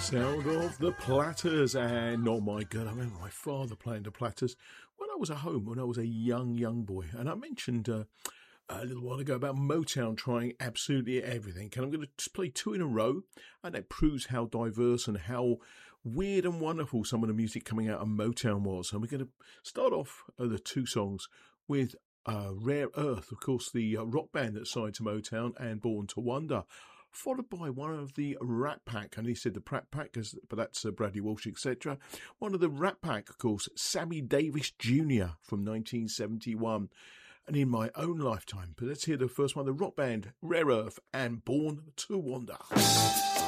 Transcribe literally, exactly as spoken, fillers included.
Sound of the Platters, and oh my god, I remember my father playing the Platters when I was at home, when I was a young, young boy. And I mentioned uh, a little while ago about Motown trying absolutely everything. And I'm going to just play two in a row, and that proves how diverse and how weird and wonderful some of the music coming out of Motown was. And we're going to start off uh, the two songs with uh, Rare Earth, of course, the uh, rock band that signed to Motown, and Born to Wonder, followed by one of the Rat Pack, and he said the Rat Pack, but that's uh, Bradley Walsh, et cetera. One of the Rat Pack, of course, Sammy Davis Junior from nineteen seventy-one, and In My Own Lifetime. But let's hear the first one, the rock band Rare Earth and Born to Wander.